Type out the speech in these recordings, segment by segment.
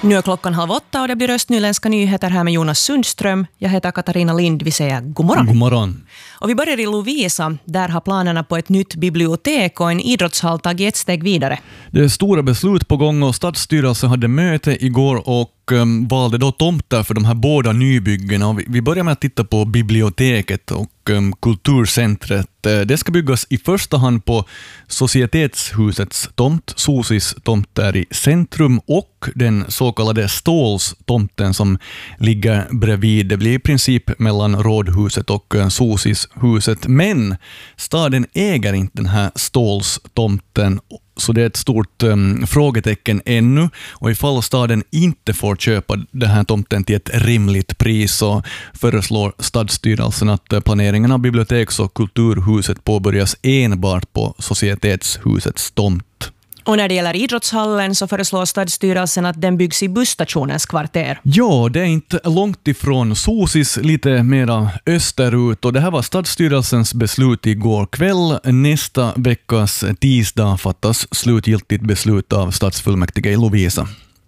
Nu är klockan 7:30 och det blir Östnyländska nyheter här med Jonas Sundström. Jag heter Katarina Lind, vi säger god morgon. God morgon. Och vi börjar i Lovisa. Där har planerna på ett nytt bibliotek och en idrottshall tagit ett steg vidare. Det är stora beslut på gång och stadsstyrelsen hade möte igår och valde då tomter för de här båda nybyggena. Vi börjar med att titta på biblioteket och kulturcentret. Det ska byggas i första hand på Societetshusets tomt, Sosis tomt där i centrum, och den så kallade Stålstomten som ligger bredvid. Det blir i princip mellan Rådhuset och Sosishuset, men staden äger inte den här Stålstomten. Så det är ett stort frågetecken ännu, och ifall staden inte får köpa den här tomten till ett rimligt pris så föreslår stadsstyrelsen att planeringen av biblioteks- och kulturhuset påbörjas enbart på Societetshusets tomt. Och när det gäller idrottshallen så föreslår stadsstyrelsen att den byggs i busstationens kvarter. Ja, det är inte långt ifrån Sosis, lite mera österut, och det här var stadsstyrelsens beslut igår kväll. Nästa veckas tisdag fattas slutgiltigt beslut av stadsfullmäktige i Lovisa.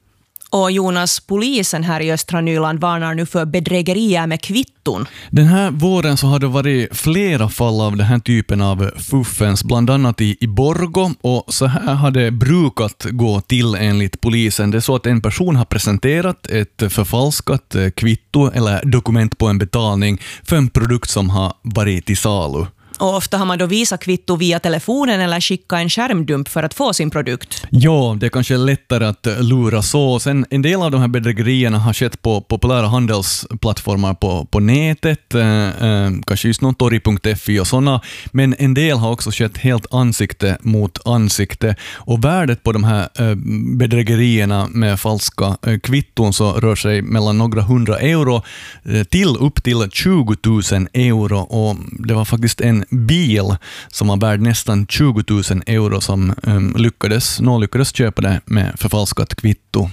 Och Jonas, polisen här i östra Nyland varnar nu för bedrägerier med kvitton. Den här våren så har det varit flera fall av den här typen av fuffens, bland annat i Borgå, och så här har det brukat gå till enligt polisen. Det är så att en person har presenterat ett förfalskat kvitto eller dokument på en betalning för en produkt som har varit till salu. Och ofta har man då visat kvitto via telefonen eller skicka en skärmdump för att få sin produkt. Ja, det är kanske lättare att lura så. Sen en del av de här bedrägerierna har skett på populära handelsplattformar på nätet, kanske just någon torg.fi och sådana, men en del har också skett helt ansikte mot ansikte, och värdet på de här bedrägerierna med falska kvitton så rör sig mellan några 100 euro till upp till 20 000 euro, och det var faktiskt en bil som var värd nästan 20 000 euro som lyckades köpa det med förfalskat kvitto.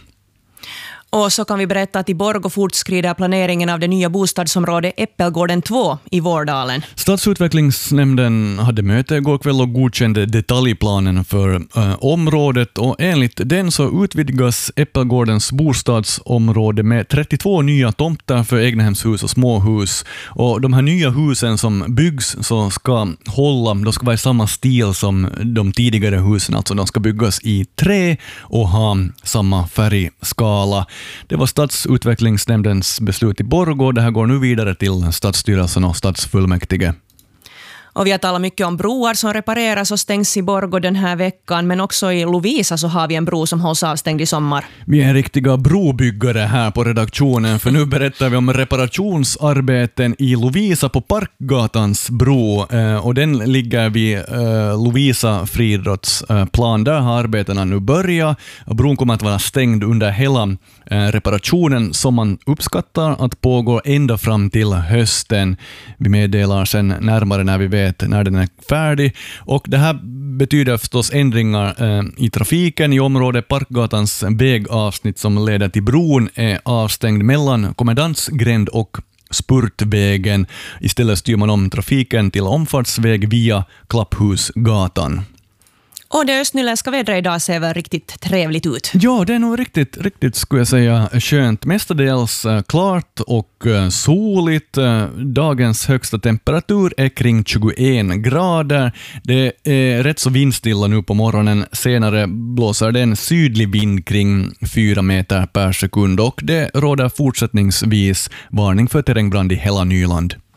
Och så kan vi berätta att i Borgå fortskrider planeringen av det nya bostadsområdet Äppelgården 2 i Vårdalen. Stadsutvecklingsnämnden hade möte igår kväll och godkände detaljplanen för området, och enligt den så utvidgas Äppelgårdens bostadsområde med 32 nya tomter för egnahemshus och småhus. Och de här nya husen som byggs så ska vara i samma stil som de tidigare husen, alltså de ska byggas i trä och ha samma färgskala. Det var stadsutvecklingsnämndens beslut i Borgå. Det här går nu vidare till stadsstyrelsen och stadsfullmäktige. Och vi har talat mycket om broar som repareras och stängs i Borgå den här veckan, men också i Lovisa så har vi en bro som hålls avstängd i sommar. Vi är riktiga brobyggare här på redaktionen, för nu berättar vi om reparationsarbeten i Lovisa på Parkgatans bro, och den ligger vid Lovisa friidrottsplan. Där har arbetena nu börjat. Bron kommer att vara stängd under hela reparationen som man uppskattar att pågå ända fram till hösten. Vi meddelar sen närmare när vi vet när den är färdig, och det här betyder förstås ändringar i trafiken i området. Parkgatans vägavsnitt som leder till bron är avstängd mellan Kommendantsgränd och Spurtvägen. Istället styr man om trafiken till omfartsväg via Klapphusgatan. Och det östnyländska vädret idag ser väl riktigt trevligt ut. Ja, det är nog riktigt skulle jag säga skönt. Mestadels klart och soligt. Dagens högsta temperatur är kring 21 grader. Det är rätt så vindstilla nu på morgonen. Senare blåser det en sydlig vind kring 4 meter per sekund, och det råder fortsättningsvis varning för terrängbrand i hela Nyland.